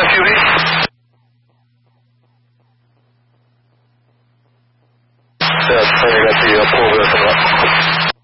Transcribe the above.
QE. Yeah, I got the 4-wheel coming up.